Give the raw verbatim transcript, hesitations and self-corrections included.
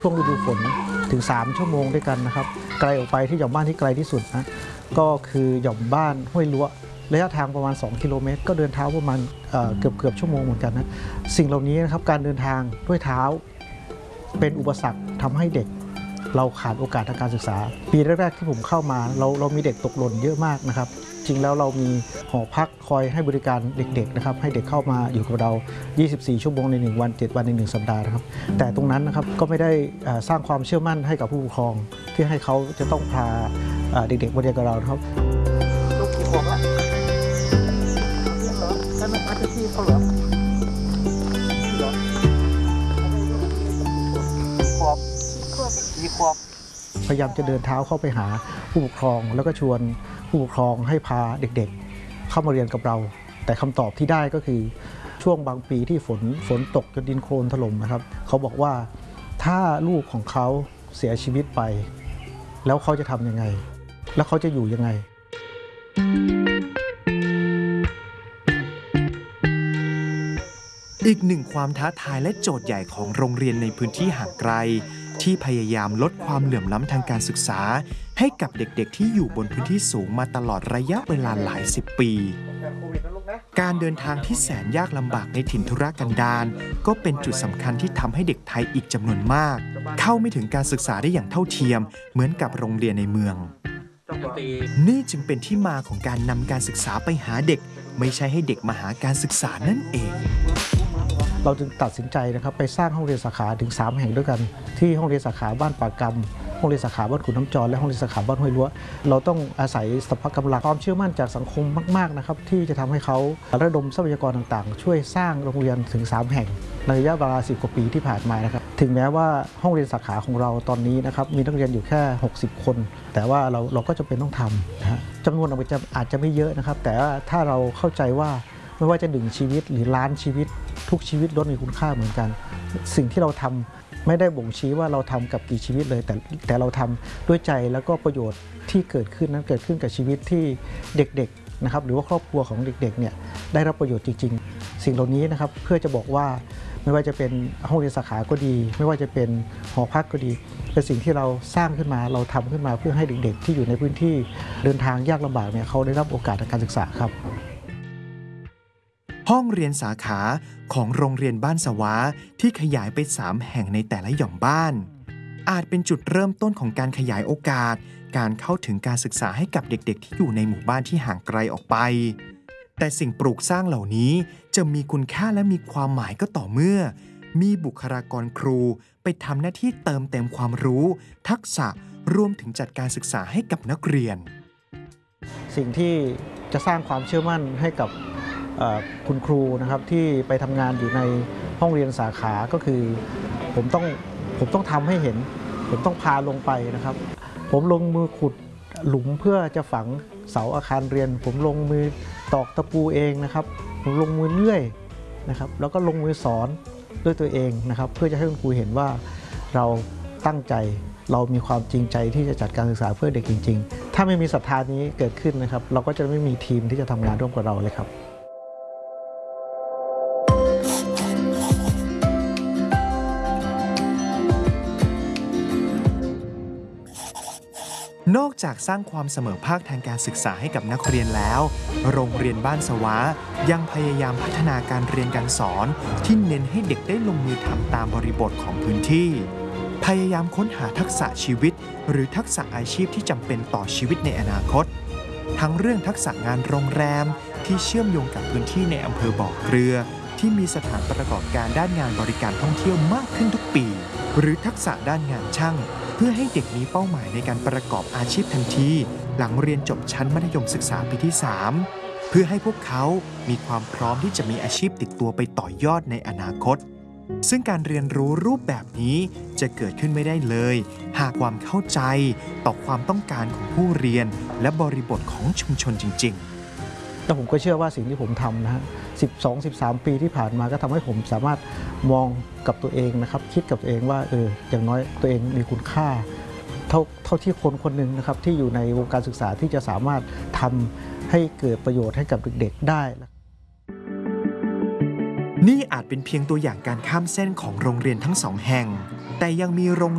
ช่วงฤดูฝนถึงสามชั่วโมงด้วยกันนะครับไกลออกไปที่หย่อมบ้านที่ไกลที่สุดนะก็คือหย่อมบ้านห้วยลัวระยะทางประมาณสองกิโลเมตรก็เดินเท้าประมาณเอ่อเกือบเกือบชั่วโมงเหมือนกันนะสิ่งเหล่านี้นะครับการเดินทางด้วยเท้าเป็นอุปสรรคทำให้เด็กเราขาดโอกาสทางการศึกษาปีแรกๆที่ผมเข้ามาเราเรามีเด็กตกหล่นเยอะมากนะครับจริงแล้วเรามีหอพักคอยให้บริการเด็กๆนะครับให้เด็กเข้ามาอยู่กับเรายี่สิบสี่ชั่วโมงในหนึ่งวันเจ็ดวันในหนึ่งสัปดาห์นะครับแต่ตรงนั้นนะครับก็ไม่ได้สร้างความเชื่อมั่นให้กับผู้ปกครองที่ให้เขาจะต้องพาเด็กๆมาเรียนกับเราครับลูกกี่ขวบละแล้วมันอาจจะที่เขาเหรอขวบกี่ขวบพยายามจะเดินเท้าเข้าไปหาผู้ปกครองแล้วก็ชวนผู้ปกครองให้พาเด็กๆเข้ามาเรียนกับเราแต่คำตอบที่ได้ก็คือช่วงบางปีที่ฝนฝนตกจนดินโคลนถล่มนะครับเขาบอกว่าถ้าลูกของเขาเสียชีวิตไปแล้วเขาจะทำยังไงแล้วเขาจะอยู่ยังไงอีกหนึ่งความท้าทายและโจทย์ใหญ่ของโรงเรียนในพื้นที่ห่างไกลที่พยายามลดความเหลื่อมล้ำทางการศึกษาให้กับเด็กๆที่อยู่บนพื้นที่สูงมาตลอดระยะเวลาหลายสิบปีการเดินทางที่แสนยากลำบากในถิ่นทุรกันดารก็เป็นจุดสำคัญที่ทำให้เด็กไทยอีกจำนวนมากเข้าไม่ถึงการศึกษาได้อย่างเท่าเทียมเหมือนกับโรงเรียนในเมืองนี่จึงเป็นที่มาของการนำการศึกษาไปหาเด็กไม่ใช่ให้เด็กมาหาการศึกษานั่นเองเราจึงตัดสินใจนะครับไปสร้างห้องเรียนสาขาถึงสามแห่งด้วยกันที่ห้องเรียนสาขาบ้านป่ากำห้องเรียนสาขาบ้านขุนน้ำจรและห้องเรียนสาขาบ้านห้วยลัวเราต้องอาศัยสภาพกำลังความเชื่อมั่นจากสังคมมากๆนะครับที่จะทำให้เขาระดมทรัพยากรต่างๆช่วยสร้างโรงเรียนถึงสามแห่งในระยะเวลาสิบกว่าปีที่ผ่านมานะครับถึงแม้ว่าห้องเรียนสาขาของเราตอนนี้นะครับมีนักเรียนอยู่แค่หกสิบคนแต่ว่าเราเราก็จะเป็นต้องทำนะฮะจำนวนอาจจะอาจจะไม่เยอะนะครับแต่ว่าถ้าเราเข้าใจว่าไม่ว่าจะหนึ่งชีวิตหรือล้านชีวิตทุกชีวิตล้วนมีคุณค่าเหมือนกันสิ่งที่เราทำไม่ได้บ่งชี้ว่าเราทำกับกี่ชีวิตเลยแต่แต่เราทำด้วยใจแล้วก็ประโยชน์ที่เกิดขึ้นนั้นเกิดขึ้นกับชีวิตที่เด็กๆนะครับหรือว่าครอบครัวของเด็กๆเนี่ยได้รับประโยชน์จริงๆสิ่งเหล่านี้นะครับเพื่อจะบอกว่าไม่ว่าจะเป็นห้องเรียนสาขาก็ดีไม่ว่าจะเป็นหอพักก็ดีเป็นสิ่งที่เราสร้างขึ้นมาเราทำขึ้นมาเพื่อให้เด็กๆที่อยู่ในพื้นที่เดินทางยากลำบากเนี่ยเขาได้รับโอกาสทางการศึกษาครับห้องเรียนสาขาของโรงเรียนบ้านสวาที่ขยายไปสามแห่งในแต่ละหย่อมบ้านอาจเป็นจุดเริ่มต้นของการขยายโอกาสการเข้าถึงการศึกษาให้กับเด็กๆที่อยู่ในหมู่บ้านที่ห่างไกลออกไปแต่สิ่งปลูกสร้างเหล่านี้จะมีคุณค่าและมีความหมายก็ต่อเมื่อมีบุคลากรครูไปทำหน้าที่เติมเต็มความรู้ทักษะรวมถึงจัดการศึกษาให้กับนักเรียนสิ่งที่จะสร้างความเชื่อมั่นให้กับคุณครูนะครับที่ไปทำงานอยู่ในห้องเรียนสาขาก็คือผมต้องผมต้องทำให้เห็นผมต้องพาลงไปนะครับผมลงมือขุดหลุมเพื่อจะฝังเสาอาคารเรียนผมลงมือตอกตะปูเองนะครับผมลงมือเลื่อยนะครับแล้วก็ลงมือสอนด้วยตัวเองนะครับเพื่อจะให้คุณครูเห็นว่าเราตั้งใจเรามีความจริงใจที่จะจัดการศึกษาเพื่อเด็กจริงๆถ้าไม่มีศรัทธานี้เกิดขึ้นนะครับเราก็จะไม่มีทีมที่จะทำงานร่วมกับเราเลยครับนอกจากสร้างความเสมอภาคทางการศึกษาให้กับนักเรียนแล้วโรงเรียนบ้านสวายังพยายามพัฒนาการเรียนการสอนที่เน้นให้เด็กได้ลงมือทำตามบริบทของพื้นที่พยายามค้นหาทักษะชีวิตหรือทักษะอาชีพที่จำเป็นต่อชีวิตในอนาคตทั้งเรื่องทักษะงานโรงแรมที่เชื่อมโยงกับพื้นที่ในอำเภอบ่อเกลือที่มีสถานประกอบการด้านงานบริการท่องเที่ยวมากขึ้นทุกปีหรือทักษะด้านงานช่างเพื่อให้เด็กมีเป้าหมายในการประกอบอาชีพทันทีหลังเรียนจบชั้นมัธยมศึกษาปีที่สามเพื่อให้พวกเขามีความพร้อมที่จะมีอาชีพติดตัวไปต่อยอดในอนาคตซึ่งการเรียนรู้รูปแบบนี้จะเกิดขึ้นไม่ได้เลยหากความเข้าใจต่อความต้องการของผู้เรียนและบริบทของชุมชนจริงๆแล้วผมก็เชื่อว่าสิ่งที่ผมทำนะฮะสิบสอง สิบสามปีที่ผ่านมาก็ทำให้ผมสามารถมองกับตัวเองนะครับคิดกับตัวเองว่าเอออย่างน้อยตัวเองมีคุณค่าเท่าเท่าที่คนคนหนึ่งนะครับที่อยู่ในวงการศึกษาที่จะสามารถทำให้เกิดประโยชน์ให้กับเด็กๆได้นี่อาจเป็นเพียงตัวอย่างการข้ามเส้นของโรงเรียนทั้งสองแห่งแต่ยังมีโรง